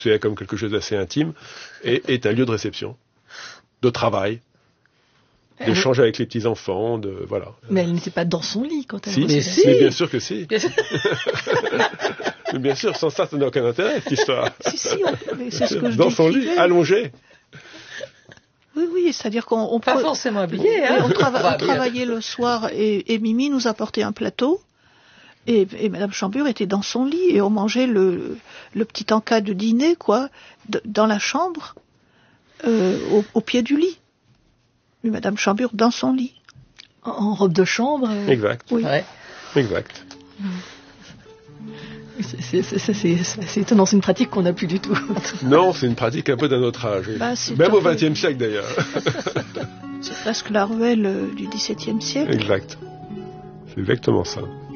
considéré comme quelque chose d'assez intime, est un lieu de réception, de travail, d'échange avec les petits-enfants, voilà. Mais elle n'était pas dans son lit quand elle recevait. Mais bien sûr que si. Mais bien sûr, sans ça n'a aucun intérêt, cette histoire. Si, c'est ce que je dans son lit, allongé. Oui, c'est-à-dire qu'on pas forcément habillé. Hein. On travaillait le soir et Mimi nous apportait un plateau et Madame Chambure était dans son lit et on mangeait le petit encas de dîner, dans la chambre, au pied du lit. Mais Madame Chambure dans son lit. En robe de chambre. Exact. Oui. Ouais. Exact. C'est étonnant, c'est une pratique qu'on n'a plus du tout. Non, c'est une pratique un peu d'un autre âge. Même au XXe siècle d'ailleurs. C'est presque la ruelle du XVIIe siècle. Exact. C'est exactement ça.